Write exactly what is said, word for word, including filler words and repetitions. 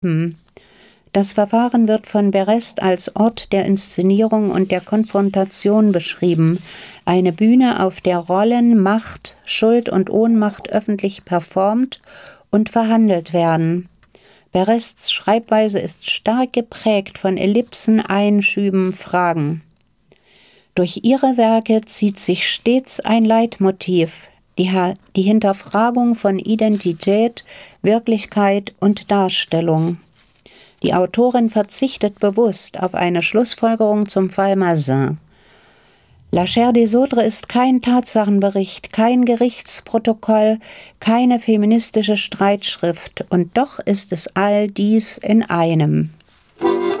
Hm. Das Verfahren wird von Berest als Ort der Inszenierung und der Konfrontation beschrieben. Eine Bühne, auf der Rollen, Macht, Schuld und Ohnmacht öffentlich performt und verhandelt werden. Berests Schreibweise ist stark geprägt von Ellipsen, Einschüben, Fragen. Durch ihre Werke zieht sich stets ein Leitmotiv, die, ha- die Hinterfragung von Identität, Wirklichkeit und Darstellung. Die Autorin verzichtet bewusst auf eine Schlussfolgerung zum Fall Mazin. La Chair des Autres ist kein Tatsachenbericht, kein Gerichtsprotokoll, keine feministische Streitschrift, und doch ist es all dies in einem.